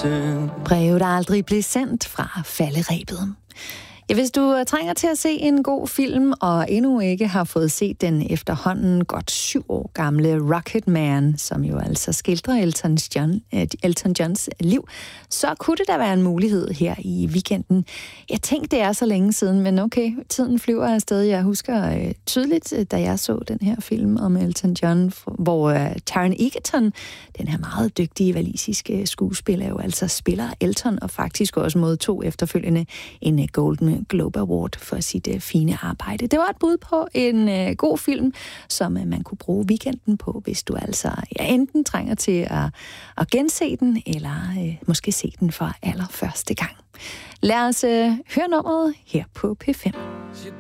sendt. Breve, der aldrig blev sendt fra falderebet. Ja, hvis du trænger til at se en god film, og endnu ikke har fået set den efterhånden godt 7 år gamle Rocketman, som jo altså skildrer Elton Johns liv, så kunne det da være en mulighed her i weekenden. Jeg tænkte, det er så længe siden, men okay, tiden flyver afsted. Jeg husker tydeligt, da jeg så den her film om Elton John, hvor Taron Egerton, den her meget dygtige walisiske skuespiller, jo altså spiller Elton, og faktisk også modtog efterfølgende en Golden Globe Award for sit fine arbejde. Det var et bud på en god film, som man kunne bruge weekenden på, hvis du altså enten trænger til at gense den, eller måske se den for allerførste gang. Lad os høre nummeret her på P5.